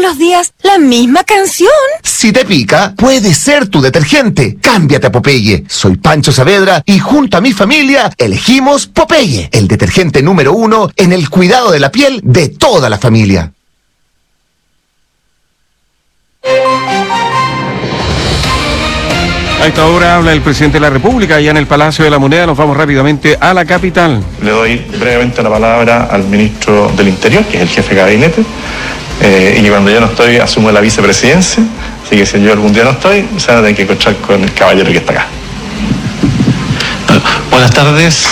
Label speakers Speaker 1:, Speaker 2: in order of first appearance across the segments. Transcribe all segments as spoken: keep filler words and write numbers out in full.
Speaker 1: los días la misma canción.
Speaker 2: Si te pica, puede ser tu detergente. Cámbiate a Popeye. Soy Pancho Saavedra y junto a mi familia elegimos Popeye, el detergente número uno en el cuidado de la piel de toda la familia.
Speaker 3: A esta hora habla el presidente de la República, allá en el Palacio de la Moneda. Nos vamos rápidamente a la capital.
Speaker 4: Le doy brevemente la palabra al ministro del Interior, que es el jefe de gabinete, eh, y cuando yo no estoy asumo la vicepresidencia, así que si yo algún día no estoy, se van a tener que encontrar con el caballero que está acá.
Speaker 5: Buenas tardes.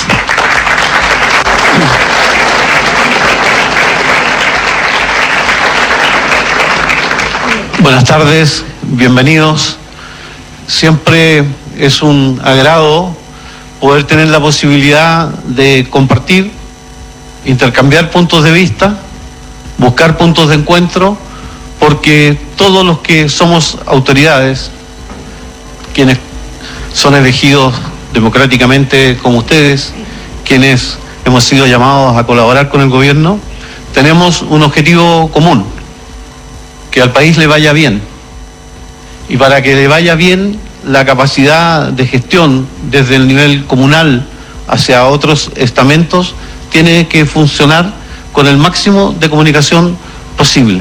Speaker 5: Buenas tardes, bienvenidos. Siempre es un agrado poder tener la posibilidad de compartir, intercambiar puntos de vista, buscar puntos de encuentro, porque todos los que somos autoridades, quienes son elegidos democráticamente como ustedes, quienes hemos sido llamados a colaborar con el gobierno, tenemos un objetivo común: que al país le vaya bien. Y para que le vaya bien, la capacidad de gestión desde el nivel comunal hacia otros estamentos tiene que funcionar con el máximo de comunicación posible.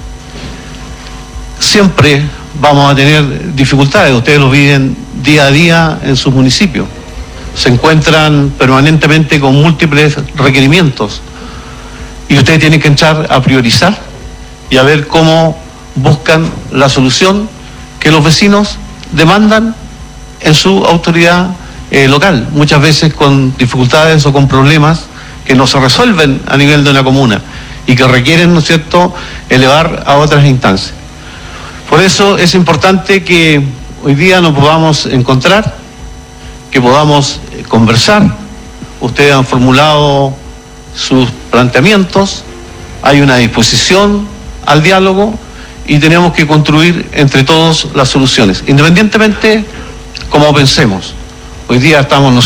Speaker 5: Siempre vamos a tener dificultades, ustedes lo viven día a día en sus municipios. Se encuentran permanentemente con múltiples requerimientos y ustedes tienen que entrar a priorizar y a ver cómo buscan la solución que los vecinos demandan en su autoridad eh, local, muchas veces con dificultades o con problemas que no se resuelven a nivel de una comuna y que requieren, ¿no es cierto?, elevar a otras instancias. Por eso es importante que hoy día nos podamos encontrar, que podamos eh, conversar. Ustedes han formulado sus planteamientos, hay una disposición al diálogo y tenemos que construir entre todos las soluciones, independientemente cómo pensemos. Hoy día estamos nosotros